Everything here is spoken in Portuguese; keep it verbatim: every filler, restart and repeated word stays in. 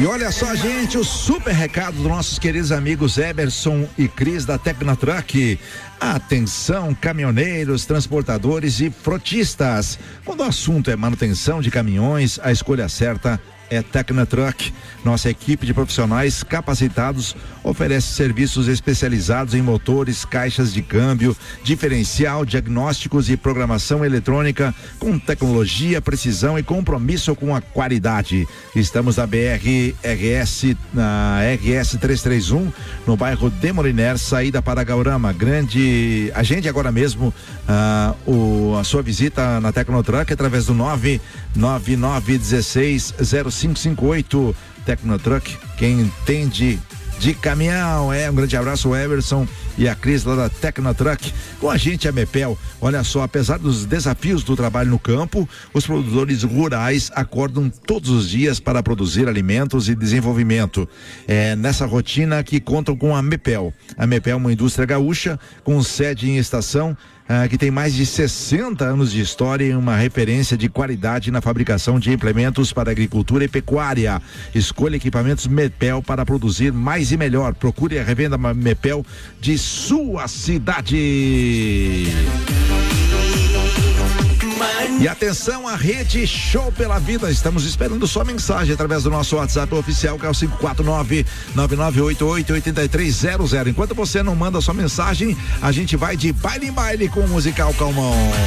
E olha só, gente, o super recado dos nossos queridos amigos Eberson e Cris da Tecnotruck. Atenção, caminhoneiros, transportadores e frotistas. Quando o assunto é manutenção de caminhões, a escolha certa é Tecnotruck. Nossa equipe de profissionais capacitados oferece serviços especializados em motores, caixas de câmbio, diferencial, diagnósticos e programação eletrônica com tecnologia, precisão e compromisso com a qualidade. Estamos na B R R S, na R S trezentos e trinta e um, no bairro Demoliner, saída para Gaurama. Grande, agende agora mesmo ah, o, a sua visita na Tecnotruck através do nove nove nove um seis zero cinco cinco oito. Tecnotruck, quem entende de caminhão. É, um grande abraço, o Everson e a Cris lá da Tecnotruck. Com a gente, a Mepel. Olha só, apesar dos desafios do trabalho no campo, os produtores rurais acordam todos os dias para produzir alimentos e desenvolvimento. É nessa rotina que contam com a Mepel. A Mepel é uma indústria gaúcha com sede em estação, Ah, que tem mais de sessenta anos de história e uma referência de qualidade na fabricação de implementos para agricultura e pecuária. Escolha equipamentos Mepel para produzir mais e melhor. Procure a revenda Mepel de sua cidade. E atenção, a rede Show pela Vida, estamos esperando sua mensagem através do nosso WhatsApp oficial, que é o cinco quatro nove, nove nove oito oito, oito três zero zero. Enquanto você não manda sua mensagem, a gente vai de baile em baile com o Musical Calmon.